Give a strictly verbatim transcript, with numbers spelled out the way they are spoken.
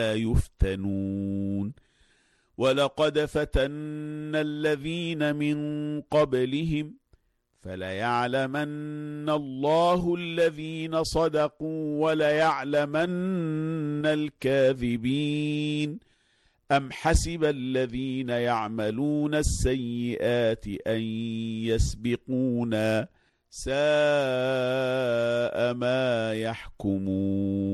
يفتنون ولقد فتنا الذين من قبلهم فليعلمن الله الذين صدقوا وليعلمن الكاذبين أم حسب الذين يعملون السيئات أن يسبقونا ساء ما يحكمون